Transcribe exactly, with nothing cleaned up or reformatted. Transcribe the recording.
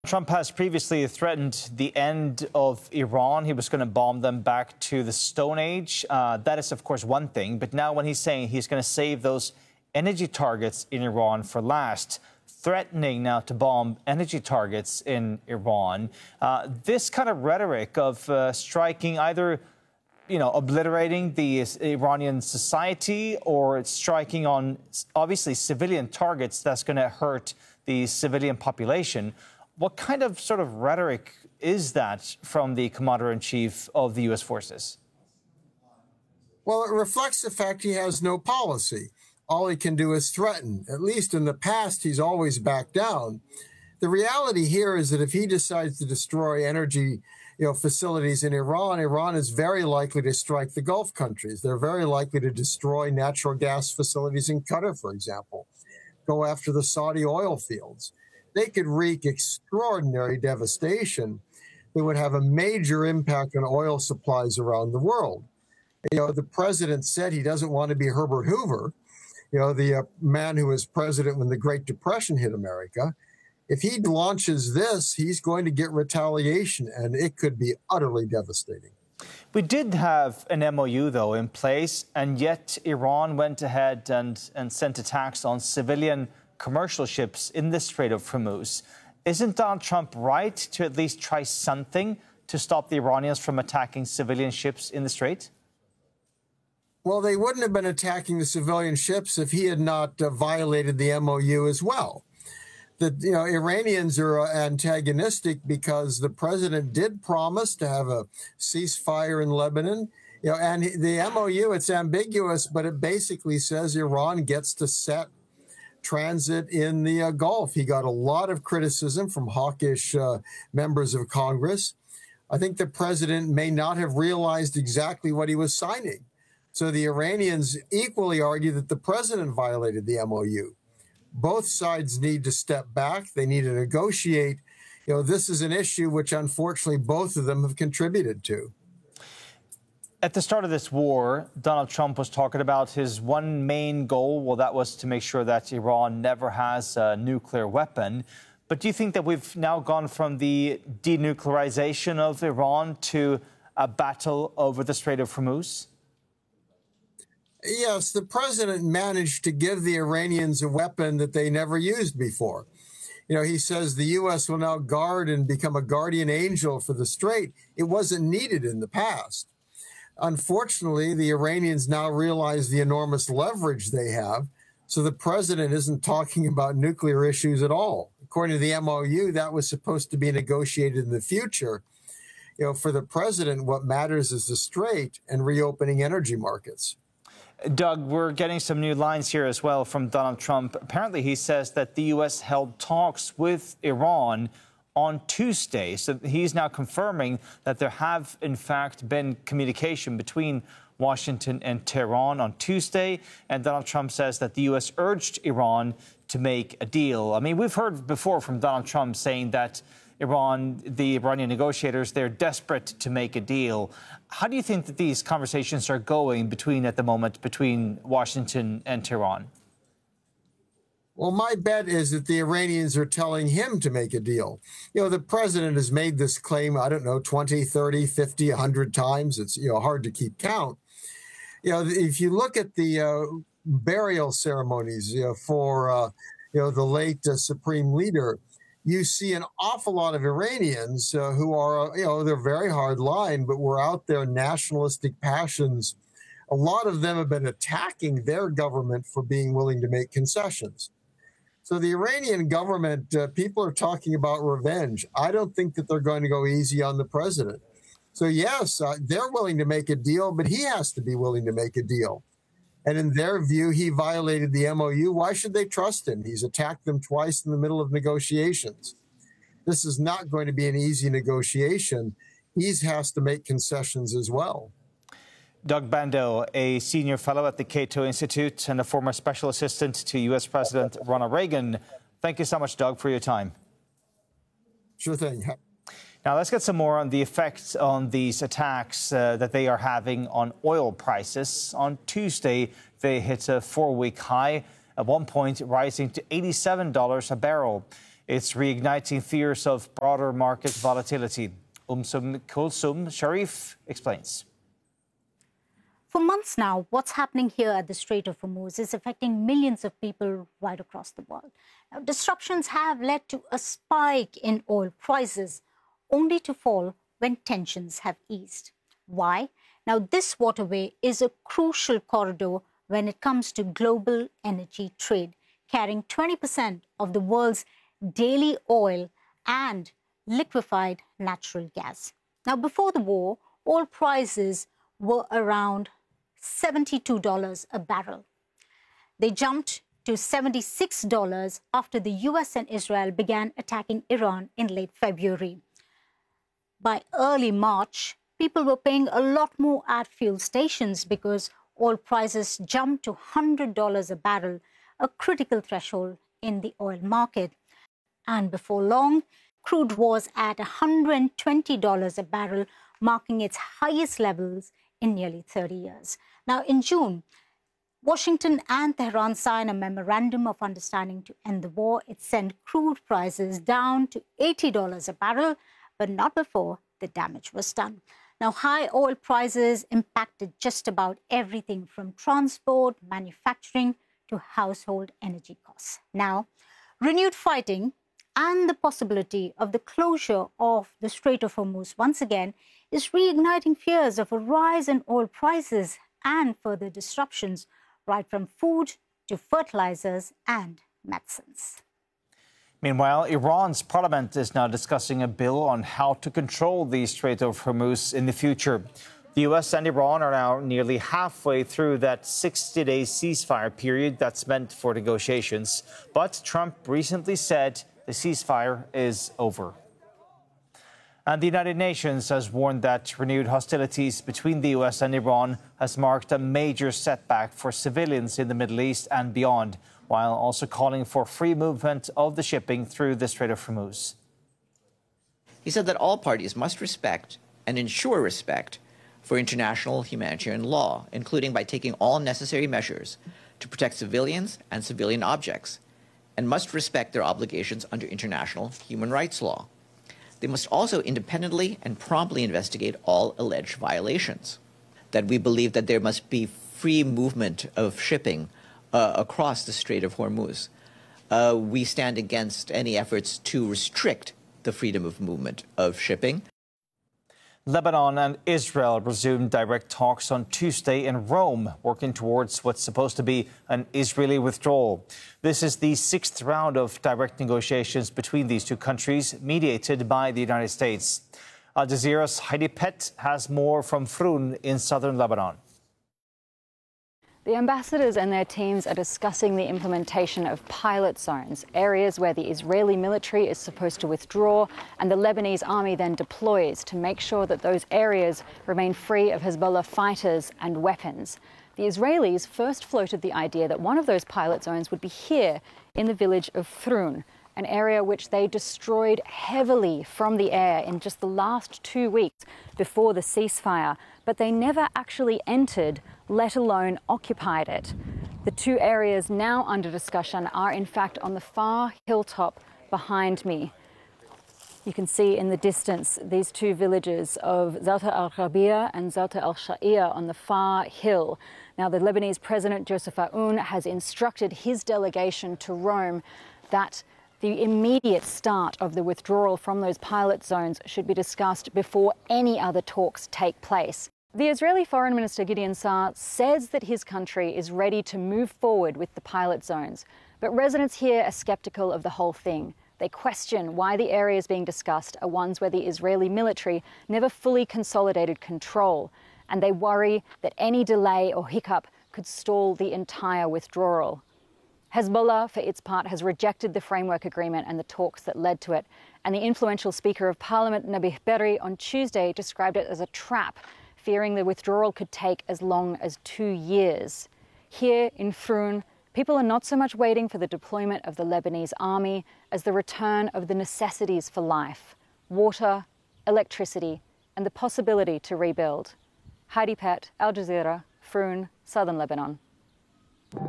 Trump has previously threatened the end of Iran. He was going to bomb them back to the Stone Age. Uh, that is, of course, one thing. But now when he's saying he's going to save those energy targets in Iran for last, threatening now to bomb energy targets in Iran, uh, this kind of rhetoric of uh, striking either, you know, obliterating the Iranian society or striking on, obviously, civilian targets that's going to hurt the civilian population. What kind of sort of rhetoric is that from the commander-in-chief of the U S forces? Well, it reflects the fact he has no policy. All he can do is threaten. At least in the past, he's always backed down. The reality here is that if he decides to destroy energy you know, facilities in Iran, Iran is very likely to strike the Gulf countries. They're very likely to destroy natural gas facilities in Qatar, for example, go after the Saudi oil fields. They could wreak extraordinary devastation that would have a major impact on oil supplies around the world. You know, the president said he doesn't want to be Herbert Hoover, you know, the uh, man who was president when the Great Depression hit America. If he launches this, he's going to get retaliation, and it could be utterly devastating. We did have an M O U, though, in place, and yet Iran went ahead and, and sent attacks on civilian commercial ships in the Strait of Hormuz. Isn't Donald Trump right to at least try something to stop the Iranians from attacking civilian ships in the Strait? Well, they wouldn't have been attacking the civilian ships if he had not uh, violated the M O U as well. The you know, Iranians are antagonistic because the president did promise to have a ceasefire in Lebanon. You know, and the M O U, it's ambiguous, but it basically says Iran gets to set transit in the uh, Gulf. He got a lot of criticism from hawkish uh, members of Congress. I think the president may not have realized exactly what he was signing. So the Iranians equally argue that the president violated the M O U. Both sides need to step back. They need to negotiate. You know, this is an issue which, unfortunately, both of them have contributed to. At the start of this war, Donald Trump was talking about his one main goal. Well, that was to make sure that Iran never has a nuclear weapon. But do you think that we've now gone from the denuclearization of Iran to a battle over the Strait of Hormuz? Yes, the president managed to give the Iranians a weapon that they never used before. You know, he says the U S will now guard and become a guardian angel for the Strait. It wasn't needed in the past. Unfortunately, the Iranians now realize the enormous leverage they have, so the president isn't talking about nuclear issues at all. According to the M O U, that was supposed to be negotiated in the future. You know, for the president, what matters is the Strait and reopening energy markets. Doug, we're getting some new lines here as well from Donald Trump. Apparently, he says that the U S held talks with Iran on Tuesday. So he's now confirming that there have, in fact, been communication between Washington and Tehran on Tuesday. And Donald Trump says that the U S urged Iran to make a deal. I mean, we've heard before from Donald Trump saying that Iran, the Iranian negotiators, they're desperate to make a deal. How do you think that these conversations are going between, at the moment, between Washington and Tehran? Well, my bet is that the Iranians are telling him to make a deal. You know, the president has made this claim, I don't know, twenty, thirty, fifty, one hundred times. It's, you know, hard to keep count. You know, if you look at the uh, burial ceremonies, you know, for, uh, you know, the late uh, supreme leader, you see an awful lot of Iranians uh, who are, you know, they're very hard line, but were out there nationalistic passions. A lot of them have been attacking their government for being willing to make concessions. So the Iranian government, uh, people are talking about revenge. I don't think that they're going to go easy on the president. So, yes, uh, they're willing to make a deal, but he has to be willing to make a deal. And in their view, he violated the M O U. Why should they trust him? He's attacked them twice in the middle of negotiations. This is not going to be an easy negotiation. He has to make concessions as well. Doug Bandow, a senior fellow at the Cato Institute and a former special assistant to U S President Ronald Reagan. Thank you so much, Doug, for your time. Sure thing. Now, let's get some more on the effects on these attacks uh, that they are having on oil prices. On Tuesday, they hit a four-week high, at one point rising to eighty-seven dollars a barrel. It's reigniting fears of broader market volatility. Umsum Kulsum Sharif explains. For months now, what's happening here at the Strait of Hormuz is affecting millions of people right across the world. Now, disruptions have led to a spike in oil prices, only to fall when tensions have eased. Why? Now, this waterway is a crucial corridor when it comes to global energy trade, carrying twenty percent of the world's daily oil and liquefied natural gas. Now, before the war, oil prices were around seventy-two dollars a barrel. They jumped to seventy-six dollars after the U S and Israel began attacking Iran in late February. By early March, people were paying a lot more at fuel stations because oil prices jumped to one hundred dollars a barrel, a critical threshold in the oil market. And before long, crude was at one hundred twenty dollars a barrel, marking its highest levels in nearly thirty years. Now, in June, Washington and Tehran signed a memorandum of understanding to end the war. It sent crude prices down to eighty dollars a barrel, but not before the damage was done. Now, high oil prices impacted just about everything from transport, manufacturing, to household energy costs. Now, renewed fighting and the possibility of the closure of the Strait of Hormuz once again is reigniting fears of a rise in oil prices and further disruptions, right from food to fertilizers and medicines. Meanwhile, Iran's parliament is now discussing a bill on how to control the Strait of Hormuz in the future. The U S and Iran are now nearly halfway through that sixty-day ceasefire period that's meant for negotiations. But Trump recently said the ceasefire is over. And the United Nations has warned that renewed hostilities between the U S and Iran has marked a major setback for civilians in the Middle East and beyond, while also calling for free movement of the shipping through the Strait of Hormuz. He said that all parties must respect and ensure respect for international humanitarian law, including by taking all necessary measures to protect civilians and civilian objects, and must respect their obligations under international human rights law. They must also independently and promptly investigate all alleged violations. That we believe that there must be free movement of shipping uh, across the Strait of Hormuz. Uh, we stand against any efforts to restrict the freedom of movement of shipping. Lebanon and Israel resumed direct talks on Tuesday in Rome, working towards what's supposed to be an Israeli withdrawal. This is the sixth round of direct negotiations between these two countries, mediated by the United States. Al Jazeera's Heidi Pett has more from Frun in southern Lebanon. The ambassadors and their teams are discussing the implementation of pilot zones, areas where the Israeli military is supposed to withdraw and the Lebanese army then deploys to make sure that those areas remain free of Hezbollah fighters and weapons. The Israelis first floated the idea that one of those pilot zones would be here in the village of Frun, an area which they destroyed heavily from the air in just the last two weeks before the ceasefire, but they never actually entered, let alone occupied it. The two areas now under discussion are in fact on the far hilltop behind me. You can see in the distance these two villages of Zalta al-Rabia and Zalta al-Sha'ia on the far hill. Now, the Lebanese President Joseph Aoun has instructed his delegation to Rome that the immediate start of the withdrawal from those pilot zones should be discussed before any other talks take place. The Israeli Foreign Minister Gideon Saar says that his country is ready to move forward with the pilot zones, but residents here are skeptical of the whole thing. They question why the areas being discussed are ones where the Israeli military never fully consolidated control, and they worry that any delay or hiccup could stall the entire withdrawal. Hezbollah, for its part, has rejected the framework agreement and the talks that led to it, and the influential Speaker of Parliament, Nabih Berri, on Tuesday described it as a trap, fearing the withdrawal could take as long as two years. Here in Frun, people are not so much waiting for the deployment of the Lebanese army as the return of the necessities for life: water, electricity, and the possibility to rebuild. Heidi Pett, Al Jazeera, Frun, southern Lebanon.